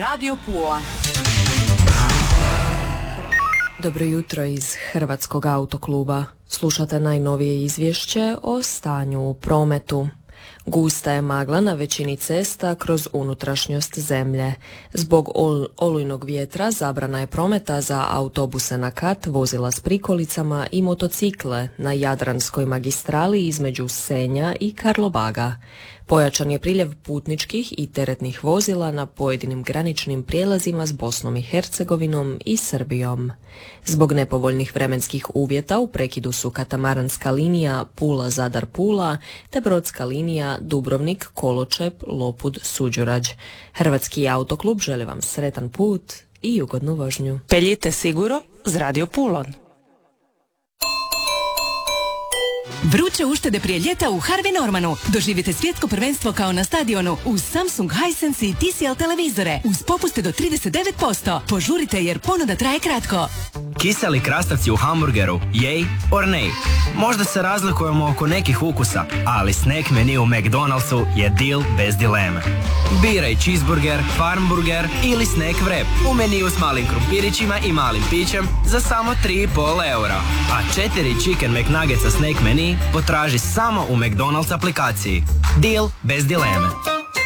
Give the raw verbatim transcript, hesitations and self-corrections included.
Radio Pula. Dobro jutro iz Hrvatskog autokluba. Slušate najnovije izvješće o stanju u prometu. Gusta je magla na većini cesta kroz unutrašnjost zemlje. Zbog ol- olujnog vjetra zabrana je prometa za autobuse na kat, vozila s prikolicama i motocikle na Jadranskoj magistrali između Senja i Karlobaga. Pojačan je priljev putničkih i teretnih vozila na pojedinim graničnim prijelazima s Bosnom i Hercegovinom i Srbijom. Zbog nepovoljnih vremenskih uvjeta u prekidu su katamaranska linija Pula-Zadar-Pula te brodska linija Dubrovnik-Koločep-Lopud-Suđurađ. Hrvatski autoklub želi vam sretan put i ugodnu vožnju. Peljite siguro s Radio Pulon. Vruće uštede prije ljeta u Harvey Normanu. Doživite svjetsko prvenstvo kao na stadionu uz Samsung, Hisense i T C L televizore uz popuste do trideset devet posto. Požurite jer ponuda traje kratko. Kiseli krastavci u hamburgeru, yay or nay? Možda se razlikujemo oko nekih ukusa, ali snack menu u McDonald'su je deal bez dileme. Biraj cheeseburger, farmburger ili snack wrap u meniju s malim krumpirićima i malim pićem za samo tri i pol eura. A četiri chicken McNuggetsa snack menu potraži samo u McDonald's aplikaciji. Deal bez dileme.